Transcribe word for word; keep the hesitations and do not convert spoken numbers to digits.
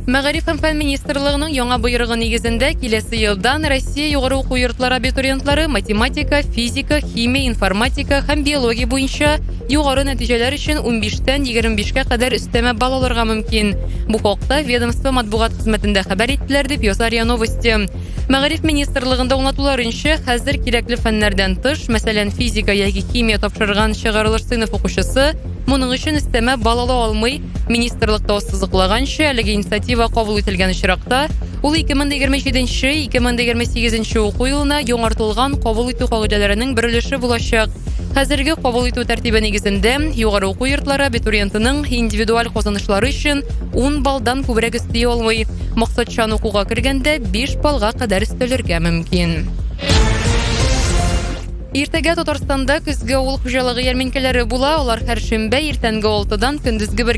Мәгариф һәм фән министрлыгының яңа боерыгы нигезендә киләсе елдан Россия югары уку йортлары абитуриентлары математика, физика, химия, информатика һәм биология буенча югары нәтиҗәләр өчен унбиштән егерме бишкә кадәр өстәмә балл алырга мөмкин. Бу хакта ведомство матбугат хезмәтендә хәбәр иттеләр дип яза РИА Новости. Мәгариф министрлыгында аңлатуларынча, хәзер кирәкле фәннәрдән тыш, мәсәлән, физика яки химия тапшырган чыгарылыш сыйныф укучысы моның өчен өстәмә балл ала алмый. Министрлыкта ассызыклаганча, әлеге инициатива кабул ителгән очракта, ул ике мең егерме җиденче - ике мең егерме сигезенче уку елына яңартылган кабул итү кагыйдәләренең бер өлеше булачак. Хәзерге кабул итү тәртибе нигезендә югары уку йортлары абитуриентының индивидуаль казанышлары өчен ун баллдан күбрәк өсти алмый. Максатчан укуга кергәндә биш баллга кадәр өстәлергә мөмкин. Иртәгә Татарстанда көзге авыл хуҗалыгы ярминкәләре була. Алар һәр шимбә иртәнге алтыдан көндезге